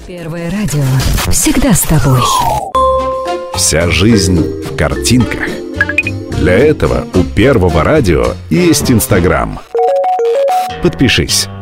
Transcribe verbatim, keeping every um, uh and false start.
Первое радио всегда с тобой. Вся жизнь в картинках. Для этого у Первого радио есть Инстаграм. Подпишись.